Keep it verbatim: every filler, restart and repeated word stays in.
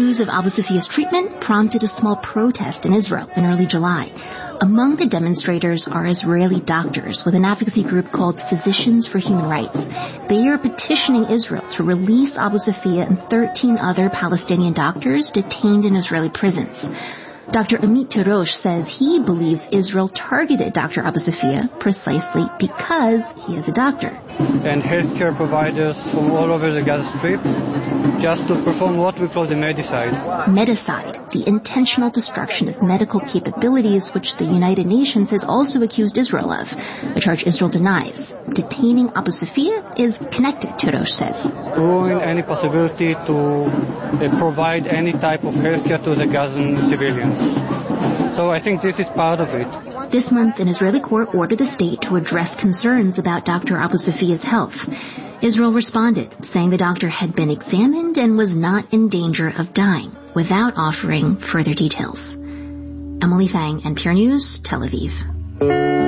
news of Abu Safia's treatment prompted a small protest in Israel in early July. Among the demonstrators are Israeli doctors with an advocacy group called Physicians for Human Rights. They are petitioning Israel to release Abu Safia and thirteen other Palestinian doctors detained in Israeli prisons. Doctor Amit Tirosh says he believes Israel targeted Doctor Abu Safia precisely because he is a doctor. And healthcare providers from all over the Gaza Strip just to perform what we call the medicide. Medicide, the intentional destruction of medical capabilities which the United Nations has also accused Israel of, a charge Israel denies. Detaining Abu Safia is connected, Tirosh says. Ruin any possibility to uh, provide any type of healthcare to the Gazan civilians. So I think this is part of it. This month, an Israeli court ordered the state to address concerns about Doctor Abu Safia's health. Israel responded, saying the doctor had been examined and was not in danger of dying, without offering further details. Emily Fang, N P R News, Tel Aviv.